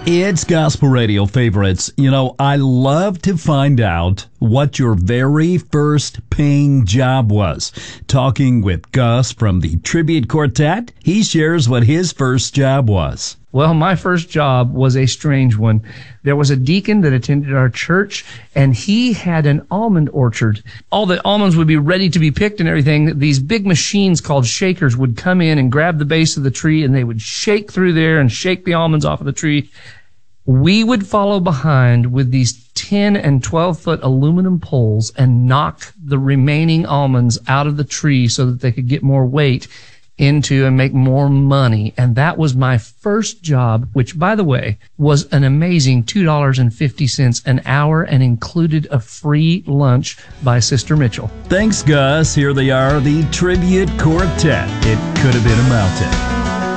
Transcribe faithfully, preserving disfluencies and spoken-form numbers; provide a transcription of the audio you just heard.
It's Gospel Radio Favorites. You know, I love to find out what your very first paying job was. Talking with Gus from the Tribute Quartet, he shares what his first job was. Well, my first job was a strange one. There was a deacon that attended our church, and he had an almond orchard. All the almonds would be ready to be picked and everything. These big machines called shakers would come in and grab the base of the tree, and they would shake through there and shake the almonds off of the tree. We would follow behind with these ten and twelve foot aluminum poles and knock the remaining almonds out of the tree so that they could get more weight into and make more money. And that was my first job, which, by the way, was an amazing two dollars and fifty cents an hour and included a free lunch by Sister Mitchell. Thanks, Gus. Here they are, the Tribute Quartet. It could have been a mountain.